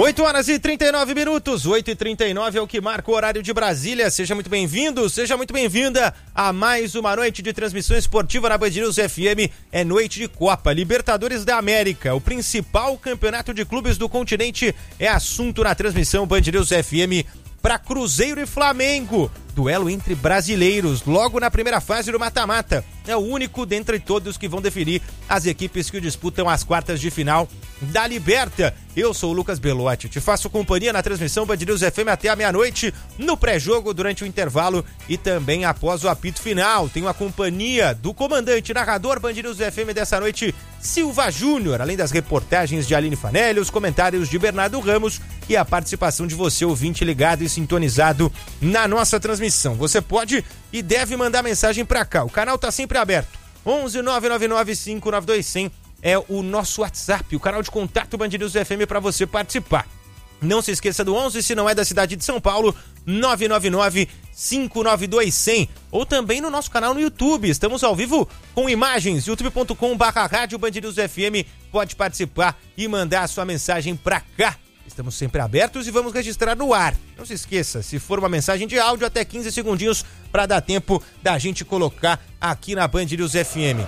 8h39, 8h39 é o que marca o horário de Brasília. Seja muito bem-vindo, seja muito bem-vinda a mais uma noite de transmissão esportiva na Band News FM. É noite de Copa Libertadores da América. O principal campeonato de clubes do continente é assunto na transmissão Band News FM para Cruzeiro e Flamengo. Duelo entre brasileiros, logo na primeira fase do mata-mata. É o único dentre todos que vão definir as equipes que disputam as quartas de final da Liberta. Eu sou o Lucas Belotti, te faço companhia na transmissão Band News FM até a meia-noite, no pré-jogo, durante o intervalo e também após o apito final. Tenho a companhia do comandante narrador Band News FM dessa noite, Silva Júnior, além das reportagens de Aline Fanelli, os comentários de Bernardo Ramos e a participação de você, ouvinte ligado e sintonizado na nossa transmissão. Você pode e deve mandar mensagem pra cá. O canal tá sempre aberto. 11 999 592 100 é o nosso WhatsApp, o canal de contato Band News FM para você participar. Não se esqueça do 11, se não é da cidade de São Paulo, 999 592 100. Ou também no nosso canal no YouTube. Estamos ao vivo com imagens, youtube.com/rádio Band News FM. Pode participar e mandar a sua mensagem pra cá. Estamos sempre abertos e vamos registrar no ar. Não se esqueça, se for uma mensagem de áudio, até 15 segundinhos para dar tempo da gente colocar aqui na Band News FM.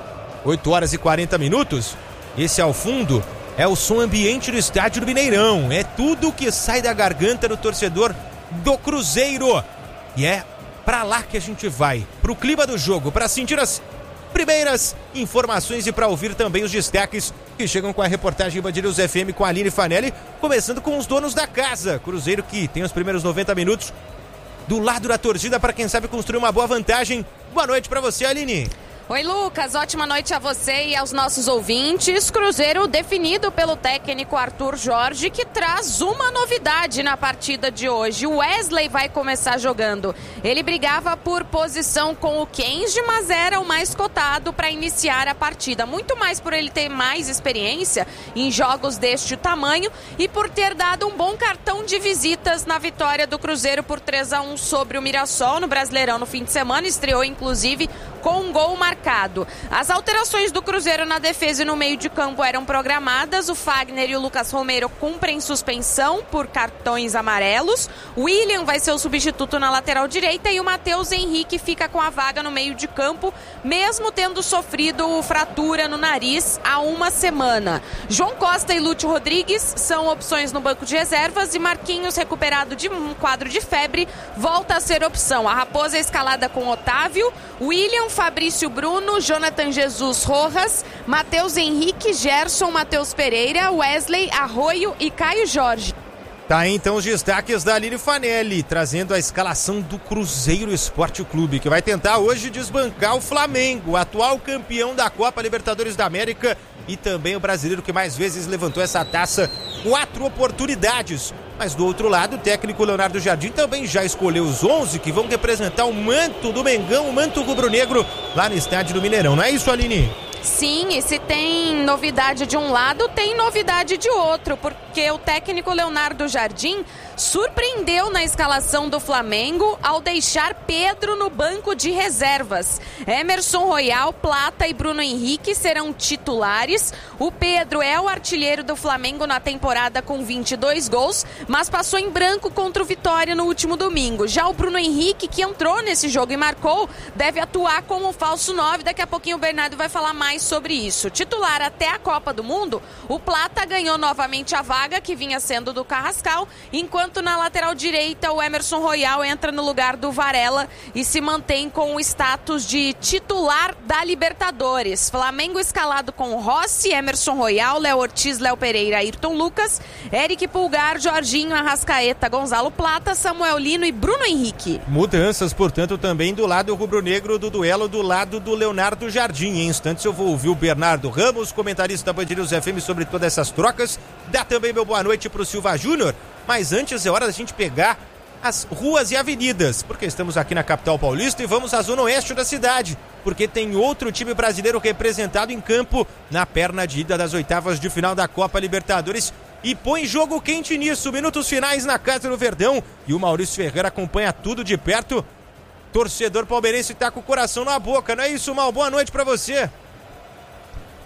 8h40. Esse ao fundo é o som ambiente do estádio do Mineirão. É tudo que sai da garganta do torcedor do Cruzeiro. E é pra lá que a gente vai, pro clima do jogo, para sentir as primeiras informações e para ouvir também os destaques que chegam com a reportagem Band News FM com a Aline Fanelli, começando com os donos da casa. Cruzeiro que tem os primeiros 90 minutos do lado da torcida para quem sabe construir uma boa vantagem. Boa noite para você, Aline. Oi, Lucas, ótima noite a você e aos nossos ouvintes. Cruzeiro definido pelo técnico Arthur Jorge, que traz uma novidade na partida de hoje. O Wesley vai começar jogando. Ele brigava por posição com o Kenji, mas era o mais cotado para iniciar a partida. Muito mais por ele ter mais experiência em jogos deste tamanho e por ter dado um bom cartão de visitas na vitória do Cruzeiro por 3-1 sobre o Mirassol no Brasileirão no fim de semana. Estreou, inclusive, com um gol marcado. As alterações do Cruzeiro na defesa e no meio de campo eram programadas. O Fagner e o Lucas Romero cumprem suspensão por cartões amarelos. O William vai ser o substituto na lateral direita e o Matheus Henrique fica com a vaga no meio de campo, mesmo tendo sofrido fratura no nariz há uma semana. João Costa e Lúcio Rodrigues são opções no banco de reservas e Marquinhos, recuperado de um quadro de febre, volta a ser opção. A Raposa é escalada com Otávio, William, Fabrício Bruno, Jonathan Jesus Rojas, Matheus Henrique, Gerson, Matheus Pereira, Wesley, Arroio e Caio Jorge. Tá aí então os destaques da Aline Fanelli, trazendo a escalação do Cruzeiro Esporte Clube, que vai tentar hoje desbancar o Flamengo, o atual campeão da Copa Libertadores da América e também o brasileiro que mais vezes levantou essa taça, 4 oportunidades. Mas do outro lado, o técnico Leonardo Jardim também já escolheu os 11 que vão representar o manto do Mengão, o manto rubro-negro, lá no estádio do Mineirão. Não é isso, Aline? Sim, e se tem novidade de um lado, tem novidade de outro, porque o técnico Leonardo Jardim surpreendeu na escalação do Flamengo ao deixar Pedro no banco de reservas. Emerson Royal, Plata e Bruno Henrique serão titulares. O Pedro é o artilheiro do Flamengo na temporada com 22 gols, mas passou em branco contra o Vitória no último domingo. Já o Bruno Henrique, que entrou nesse jogo e marcou, deve atuar como falso 9. Daqui a pouquinho o Bernardo vai falar mais sobre isso. Titular até a Copa do Mundo, o Plata ganhou novamente a vaga que vinha sendo do Carrascal, enquanto na lateral direita o Emerson Royal entra no lugar do Varela e se mantém com o status de titular da Libertadores. Flamengo escalado com Rossi, Emerson Royal, Léo Ortiz, Léo Pereira, Ayrton Lucas, Eric Pulgar, Jorginho, Arrascaeta, Gonzalo Plata, Samuel Lino e Bruno Henrique. Mudanças, portanto, também do lado rubro-negro do duelo, do lado do Leonardo Jardim. Em instantes eu vou ouvir o Bernardo Ramos, comentarista da Band News FM, sobre todas essas trocas. Dá também meu boa noite pro Silva Júnior, mas antes é hora da gente pegar as ruas e avenidas, porque estamos aqui na capital paulista e vamos à zona oeste da cidade, porque tem outro time brasileiro representado em campo na perna de ida das oitavas de final da Copa Libertadores e põe jogo quente nisso, minutos finais na Casa do Verdão, e o Maurício Ferreira acompanha tudo de perto. Torcedor palmeirense tá com o coração na boca, não é isso, Mal? Boa noite pra você.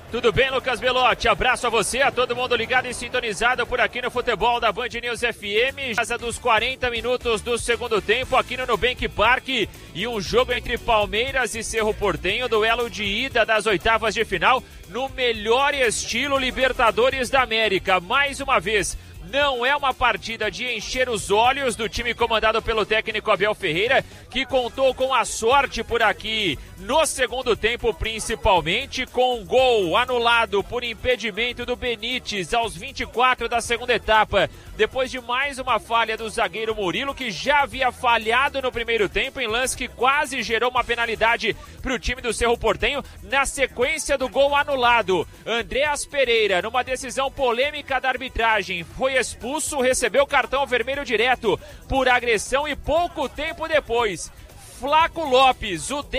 Tudo bem, Lucas Belotti? Abraço a você, a todo mundo ligado e sintonizado por aqui no futebol da Band News FM. Casa dos 40 minutos do segundo tempo aqui no Nubank Park. E um jogo entre Palmeiras e Cerro Porteño, duelo de ida das oitavas de final, no melhor estilo Libertadores da América. Mais uma vez, não é uma partida de encher os olhos do time comandado pelo técnico Abel Ferreira, que contou com a sorte por aqui no segundo tempo, principalmente com um gol anulado por impedimento do Benítez aos 24 da segunda etapa, depois de mais uma falha do zagueiro Murilo, que já havia falhado no primeiro tempo em lance que quase gerou uma penalidade para o time do Cerro Porteño. Na sequência do gol anulado, Andreas Pereira, numa decisão polêmica da arbitragem, foi expulso, recebeu cartão vermelho direto por agressão e pouco tempo depois, Flaco Lopes, o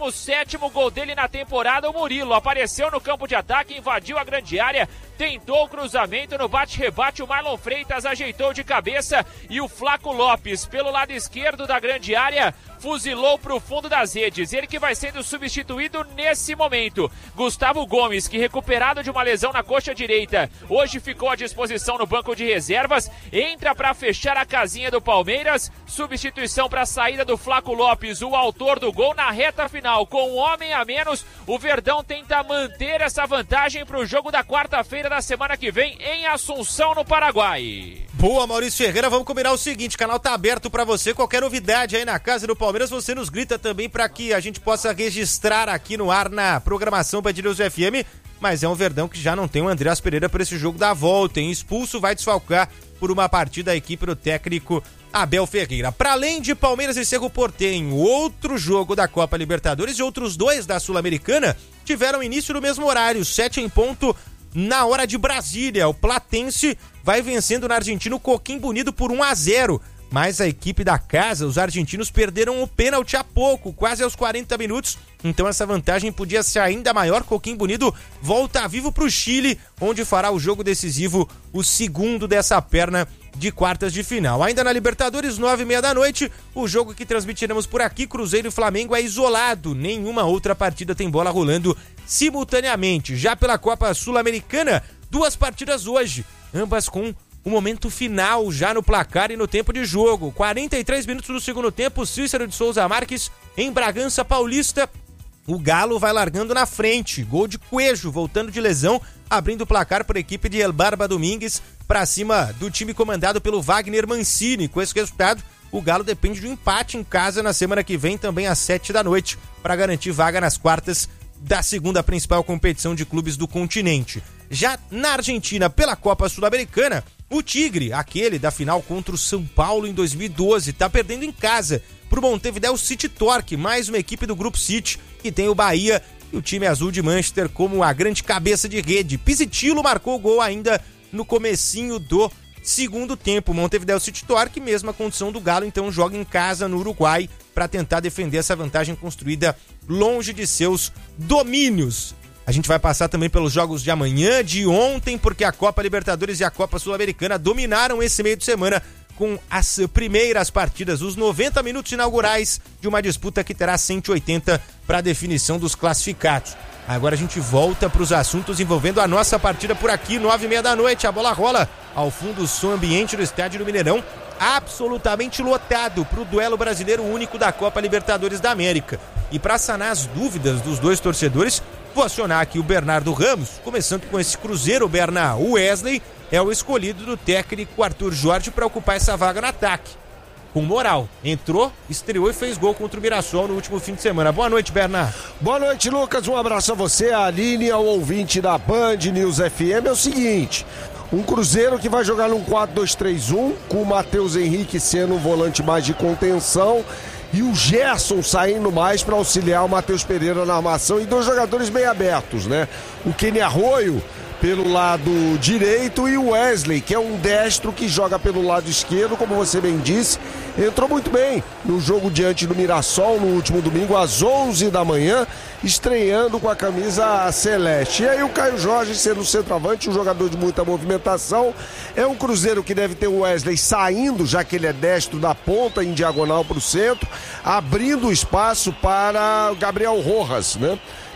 17º gol dele na temporada, o Murilo apareceu no campo de ataque, invadiu a grande área, tentou o cruzamento no bate-rebate, o Marlon Freitas ajeitou de cabeça e o Flaco Lopes, pelo lado esquerdo da grande área, fuzilou para o fundo das redes. Ele que vai sendo substituído nesse momento. Gustavo Gomes, que recuperado de uma lesão na coxa direita, hoje ficou à disposição no banco de reservas, entra para fechar a casinha do Palmeiras. Substituição para a saída do Flaco Lopes, o autor do gol, na reta final. Com um homem a menos, o Verdão tenta manter essa vantagem para o jogo da quarta-feira da semana que vem em Assunção, no Paraguai. Boa, Maurício Ferreira, vamos combinar o seguinte, o canal tá aberto pra você, qualquer novidade aí na casa do Palmeiras, você nos grita também pra que a gente possa registrar aqui no ar na programação Band News FM, mas é um Verdão que já não tem o Andreas Pereira para esse jogo da volta, hein? Expulso, vai desfalcar por uma partida a equipe do técnico Abel Ferreira. Para além de Palmeiras e Cerro Porteño, outro jogo da Copa Libertadores e outros dois da Sul-Americana tiveram início no mesmo horário, 7 em ponto, na hora de Brasília. O Platense vai vencendo no argentino Coquimbo Unido por 1-0, mas a equipe da casa, os argentinos, perderam o pênalti há pouco, quase aos 40 minutos, então essa vantagem podia ser ainda maior. Coquimbo Unido volta vivo para o Chile, onde fará o jogo decisivo, o segundo dessa perna de quartas de final. Ainda na Libertadores, 9h30 da noite, o jogo que transmitiremos por aqui, Cruzeiro e Flamengo, é isolado, nenhuma outra partida tem bola rolando simultaneamente. Já pela Copa Sul-Americana, 2 partidas hoje, ambas com o momento final já no placar e no tempo de jogo. 43 minutos do segundo tempo, Cícero de Souza Marques em Bragança Paulista. O Galo vai largando na frente, gol de Coelho, voltando de lesão, abrindo o placar por equipe de El Barba Domingues para cima do time comandado pelo Wagner Mancini. Com esse resultado, o Galo depende de um empate em casa na semana que vem, também às 7 da noite, para garantir vaga nas quartas da segunda principal competição de clubes do continente. Já na Argentina, pela Copa Sul-Americana, o Tigre, aquele da final contra o São Paulo em 2012, tá perdendo em casa pro Montevideo City Torque, mais uma equipe do Grupo City, que tem o Bahia e o time azul de Manchester como a grande cabeça de rede. Pisitilo marcou o gol ainda no comecinho do segundo tempo. Montevideo City Torque, mesma condição do Galo, então joga em casa no Uruguai para tentar defender essa vantagem construída longe de seus domínios. A gente vai passar também pelos jogos de amanhã, de ontem, porque a Copa Libertadores e a Copa Sul-Americana dominaram esse meio de semana com as primeiras partidas, os 90 minutos inaugurais de uma disputa que terá 180 para a definição dos classificados. Agora a gente volta para os assuntos envolvendo a nossa partida por aqui, 9h30 da noite, a bola rola ao fundo, o som ambiente do estádio do Mineirão, absolutamente lotado para o duelo brasileiro único da Copa Libertadores da América. E para sanar as dúvidas dos dois torcedores, vou acionar aqui o Bernardo Ramos, começando com esse Cruzeiro. Bernardo, o Wesley é o escolhido do técnico Arthur Jorge para ocupar essa vaga no ataque. Com moral, entrou, estreou e fez gol contra o Mirassol no último fim de semana. Boa noite, Bernardo. Boa noite, Lucas, um abraço a você, a Aline, ao ouvinte da Band News FM. É o seguinte, um Cruzeiro que vai jogar num 4-2-3-1, com o Matheus Henrique sendo um volante mais de contenção e o Gerson saindo mais para auxiliar o Matheus Pereira na armação, e 2 jogadores bem abertos, né? O Kenny Arroio pelo lado direito e o Wesley, que é um destro que joga pelo lado esquerdo, como você bem disse, entrou muito bem no jogo diante do Mirassol no último domingo às 11 da manhã, estreando com a camisa celeste. E aí o Caio Jorge sendo centroavante, um jogador de muita movimentação. É um Cruzeiro que deve ter o Wesley saindo, já que ele é destro, da ponta em diagonal para o centro, abrindo espaço para o Gabriel Rojas, né?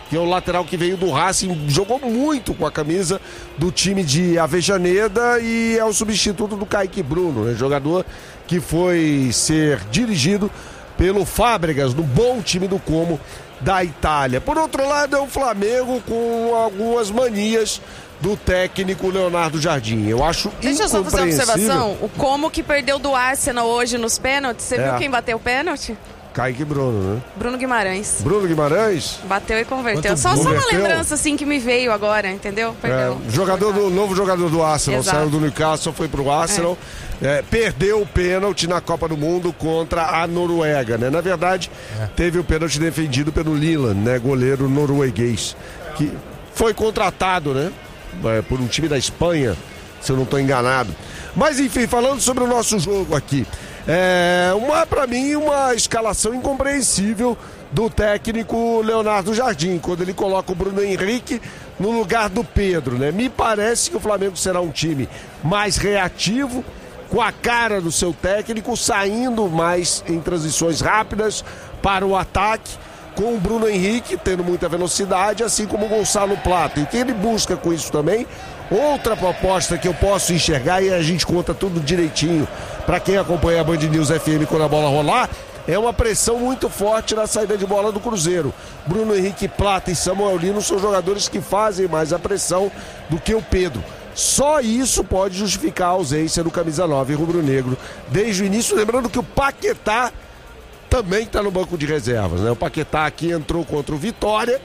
que é o lateral que veio do Racing, jogou muito com a camisa do time de Avejaneda e é o substituto do Kaique Bruno, né? Jogador que foi ser dirigido pelo Fábregas, no bom time do Como da Itália. Por outro lado, é o Flamengo com algumas manias do técnico Leonardo Jardim. Eu acho incompreensível. Deixa eu só fazer uma observação. O Como que perdeu do Arsenal hoje nos pênaltis. Você viu quem bateu o pênalti? Kaique Bruno, né? Bruno Guimarães. Bruno Guimarães? Bateu e converteu. Só uma lembrança assim que me veio agora, entendeu? Perdão. Novo jogador do Arsenal. Exato. Saiu do Newcastle, foi pro Arsenal. Perdeu o pênalti na Copa do Mundo contra a Noruega, né? Na verdade, teve o pênalti defendido pelo Lilan, né? Goleiro norueguês, que foi contratado, né? Por um time da Espanha, se eu não estou enganado. Mas enfim, falando sobre o nosso jogo aqui, para mim uma escalação incompreensível do técnico Leonardo Jardim, quando ele coloca o Bruno Henrique no lugar do Pedro, né? Me parece que o Flamengo será um time mais reativo, com a cara do seu técnico, saindo mais em transições rápidas para o ataque, com o Bruno Henrique tendo muita velocidade, assim como o Gonçalo Plata. E o que ele busca com isso também, outra proposta que eu posso enxergar, e a gente conta tudo direitinho para quem acompanha a Band News FM quando a bola rolar, é uma pressão muito forte na saída de bola do Cruzeiro. Bruno Henrique, Plata e Samuel Lino são jogadores que fazem mais a pressão do que o Pedro. Só isso pode justificar a ausência do camisa 9 rubro-negro desde o início, lembrando que o Paquetá também está no banco de reservas, né? O Paquetá aqui entrou contra o Vitória,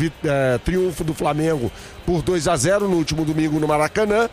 triunfo do Flamengo por 2-0 no último domingo no Maracanã.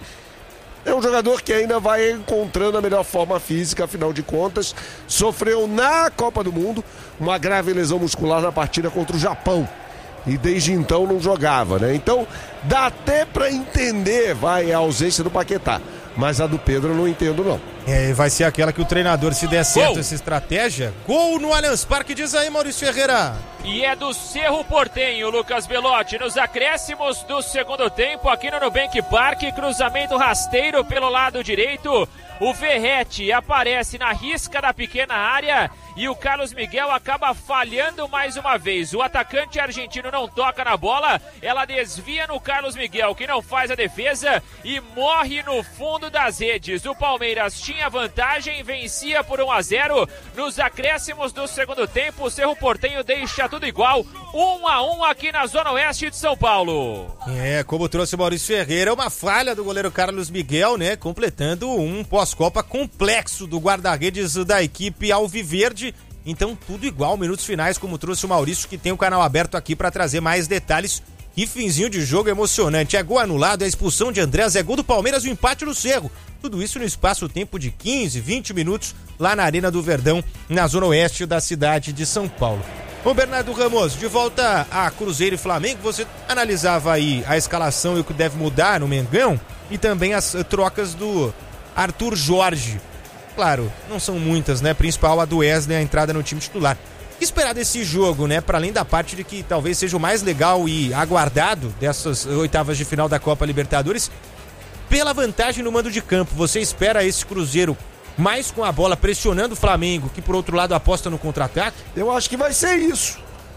É um jogador que ainda vai encontrando a melhor forma física, afinal de contas, sofreu na Copa do Mundo uma grave lesão muscular na partida contra o Japão. E desde então não jogava, né? Então dá até pra entender, a ausência do Paquetá. Mas a do Pedro eu não entendo, não. Vai ser aquela que o treinador, se der certo essa estratégia, gol no Allianz Parque, diz aí Maurício Ferreira. E é do Cerro Porteño, Lucas Belotti, nos acréscimos do segundo tempo, aqui no Nubank Parque, cruzamento rasteiro pelo lado direito. O Verrete aparece na risca da pequena área e o Carlos Miguel acaba falhando mais uma vez. O atacante argentino não toca na bola, ela desvia no Carlos Miguel, que não faz a defesa e morre no fundo das redes. O Palmeiras tinha vantagem, vencia por 1-0. Nos acréscimos do segundo tempo, o Cerro Porteño deixa tudo igual, 1-1 aqui na Zona Oeste de São Paulo. Como trouxe o Maurício Ferreira, uma falha do goleiro Carlos Miguel, né? Completando um pós-copa complexo do guarda-redes da equipe alviverde. Então tudo igual, minutos finais, como trouxe o Maurício, que tem o canal aberto aqui para trazer mais detalhes. Que finzinho de jogo emocionante. É gol anulado, é expulsão de Andrés, é gol do Palmeiras, o empate no Cerro. Tudo isso no espaço-tempo de 15, 20 minutos lá na Arena do Verdão, na zona oeste da cidade de São Paulo. Ô Bernardo Ramos, de volta a Cruzeiro e Flamengo, você analisava aí a escalação e o que deve mudar no Mengão e também as trocas do Arthur Jorge. Claro, não são muitas, né? Principal a do Wesley, a entrada no time titular. O que esperar desse jogo, né? Para além da parte de que talvez seja o mais legal e aguardado dessas oitavas de final da Copa Libertadores, pela vantagem no mando de campo, você espera esse Cruzeiro mais com a bola pressionando o Flamengo, que por outro lado aposta no contra-ataque? Eu acho que vai ser isso.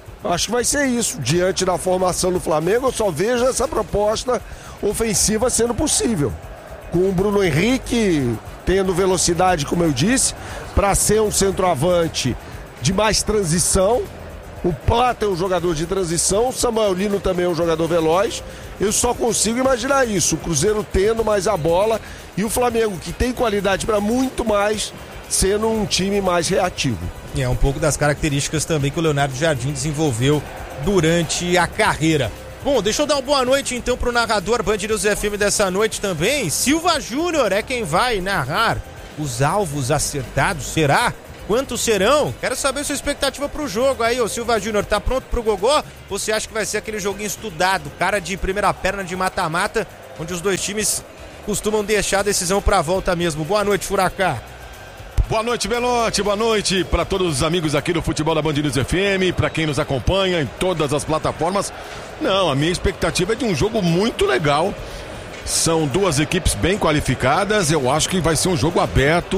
Diante da formação do Flamengo, eu só vejo essa proposta ofensiva sendo possível. Com o Bruno Henrique tendo velocidade, como eu disse, para ser um centroavante de mais transição. O Plata é um jogador de transição, o Samuel Lino também é um jogador veloz. Eu só consigo imaginar isso, o Cruzeiro tendo mais a bola e o Flamengo, que tem qualidade para muito mais, sendo um time mais reativo. É um pouco das características também que o Leonardo Jardim desenvolveu durante a carreira. Bom, deixa eu dar uma boa noite então pro narrador Band News FM dessa noite também. Silva Júnior é quem vai narrar os alvos acertados, será? Quantos serão? Quero saber sua expectativa pro jogo aí, ô Silva Júnior, tá pronto pro gogó? Ou você acha que vai ser aquele joguinho estudado, cara de primeira perna de mata-mata, onde os dois times costumam deixar a decisão pra volta mesmo? Boa noite, Furacá. Boa noite, Belotti, boa noite para todos os amigos aqui do Futebol da Band News FM, para quem nos acompanha em todas as plataformas. Não, a minha expectativa é de um jogo muito legal. São duas equipes bem qualificadas, eu acho que vai ser um jogo aberto,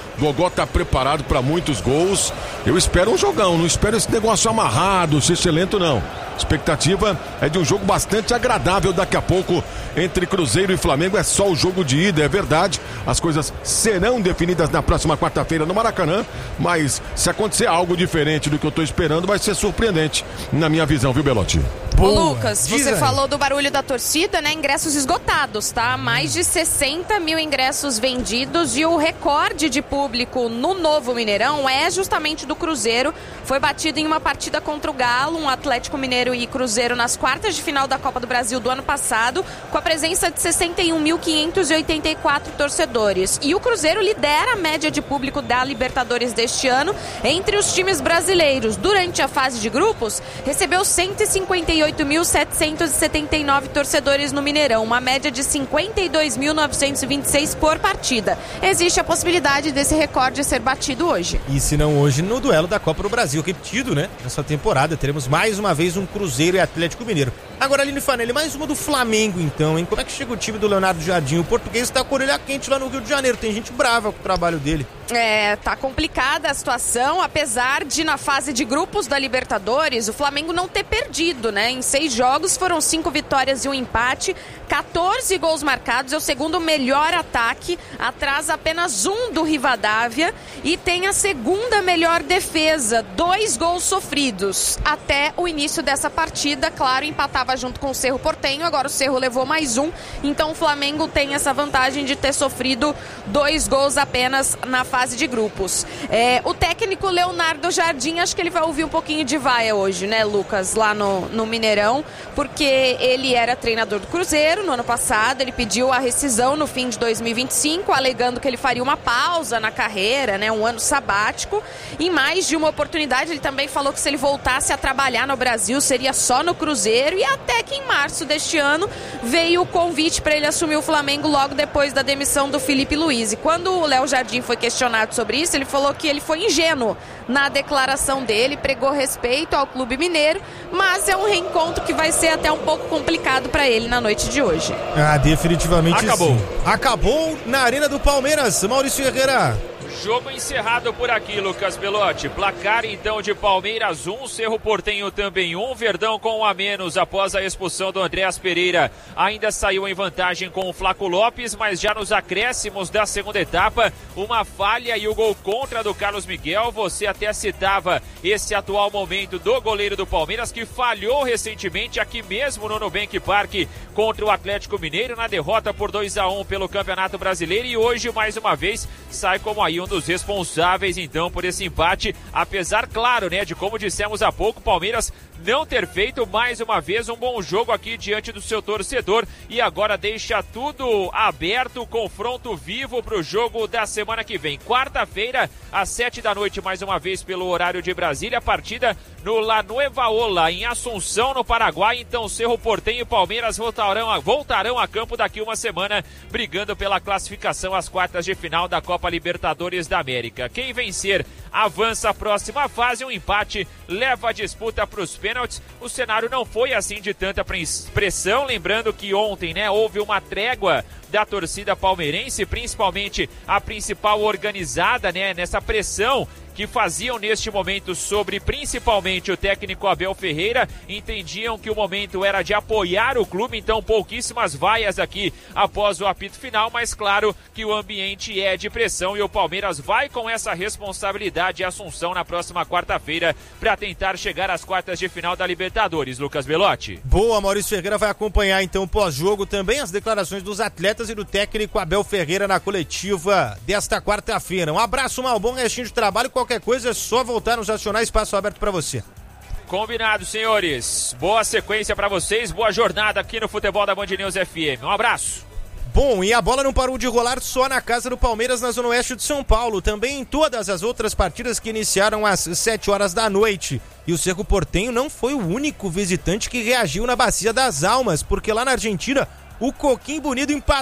Gogó tá preparado para muitos gols. Eu espero um jogão, não espero esse negócio amarrado, ser lento não. Expectativa é de um jogo bastante agradável daqui a pouco entre Cruzeiro e Flamengo. É só o jogo de ida, é verdade. As coisas serão definidas na próxima quarta-feira no Maracanã, mas se acontecer algo diferente do que eu tô esperando, vai ser surpreendente, na minha visão, viu, Belotti? Ô, Lucas, você falou do barulho da torcida, né? Ingressos esgotados, tá? Mais de 60 mil ingressos vendidos e o recorde de público no novo Mineirão é justamente do Cruzeiro. Foi batido em uma partida contra o Galo, um Atlético Mineiro e Cruzeiro nas quartas de final da Copa do Brasil do ano passado, com a presença de 61.584 torcedores. E o Cruzeiro lidera a média de público da Libertadores deste ano entre os times brasileiros. Durante a fase de grupos, recebeu 158.779 torcedores no Mineirão, uma média de 52.926 por partida. Existe a possibilidade desse recorde ser batido hoje. E se não hoje, no duelo da Copa do Brasil, repetido, né? Nessa temporada, teremos mais uma vez um Cruzeiro e Atlético Mineiro. Agora, Aline Fanelli, mais uma do Flamengo, então, hein? Como é que chega o time do Leonardo Jardim? O português está com a orelha quente lá no Rio de Janeiro. Tem gente brava com o trabalho dele. Tá complicada a situação, apesar de na fase de grupos da Libertadores o Flamengo não ter perdido, né? Em 6 jogos foram 5 vitórias e um empate, 14 gols marcados, é o segundo melhor ataque, atrás apenas um do Rivadavia e tem a segunda melhor defesa, 2 gols sofridos. Até o início dessa partida, claro, empatava junto com o Cerro Porteño, agora o Cerro levou mais um, então o Flamengo tem essa vantagem de ter sofrido 2 gols apenas na fase de grupos. O técnico Leonardo Jardim, acho que ele vai ouvir um pouquinho de vaia hoje, né, Lucas, lá no Mineirão, porque ele era treinador do Cruzeiro no ano passado, ele pediu a rescisão no fim de 2025, alegando que ele faria uma pausa na carreira, né, um ano sabático. Em mais de uma oportunidade, ele também falou que se ele voltasse a trabalhar no Brasil, seria só no Cruzeiro, e até que em março deste ano veio o convite para ele assumir o Flamengo logo depois da demissão do Felipe Luiz. E quando o Léo Jardim foi questionado sobre isso, ele falou que ele foi ingênuo na declaração dele, pregou respeito ao Clube Mineiro, mas é um reencontro que vai ser até um pouco complicado para ele na noite de hoje. Definitivamente acabou. Sim. Acabou na Arena do Palmeiras. Maurício Ferreira. Jogo encerrado por aqui, Lucas Belotti. Placar então de Palmeiras 1, Cerro Porteño também 1, Verdão com 1 a menos após a expulsão do Andréas Pereira. Ainda saiu em vantagem com o Flaco Lopes, mas já nos acréscimos da segunda etapa, uma falha e o gol contra do Carlos Miguel. Você até citava esse atual momento do goleiro do Palmeiras, que falhou recentemente aqui mesmo no Nubank Park contra o Atlético Mineiro na derrota por 2 a 1 pelo Campeonato Brasileiro, e hoje mais uma vez sai como aí um dos responsáveis então por esse empate, apesar, claro, né, de como dissemos há pouco, Palmeiras não ter feito mais uma vez um bom jogo aqui diante do seu torcedor, e agora deixa tudo aberto, confronto vivo para o jogo da semana que vem, quarta-feira às 7 da noite, mais uma vez pelo horário de Brasília, a partida no La Nueva Ola, em Assunção, no Paraguai. Então Cerro Porteño e Palmeiras voltarão a campo daqui uma semana, brigando pela classificação às quartas de final da Copa Libertadores da América. Quem vencer avança à próxima fase, um empate leva a disputa para os pênaltis. O cenário não foi assim de tanta pressão, lembrando que ontem, né, houve uma trégua da torcida palmeirense, principalmente a principal organizada, né, nessa pressão que faziam neste momento sobre principalmente o técnico Abel Ferreira, entendiam que o momento era de apoiar o clube, então pouquíssimas vaias aqui após o apito final, mas claro que o ambiente é de pressão e o Palmeiras vai com essa responsabilidade em Assunção na próxima quarta-feira para tentar chegar às quartas de final da Libertadores. Lucas Belotti. Boa, Maurício Ferreira vai acompanhar então pós-jogo também as declarações dos atletas e do técnico Abel Ferreira na coletiva desta quarta-feira. Um abraço, Mal, bom restinho de trabalho. Qualquer coisa é só voltar nos acionar, espaço aberto para você. Combinado, senhores. Boa sequência para vocês, boa jornada aqui no futebol da Band News FM. Um abraço. Bom, e a bola não parou de rolar só na casa do Palmeiras, na Zona Oeste de São Paulo, também em todas as outras partidas que iniciaram às 7 horas da noite. E o Cerro Porteño não foi o único visitante que reagiu na Bacia das Almas, porque lá na Argentina o Coquim Bonito empatou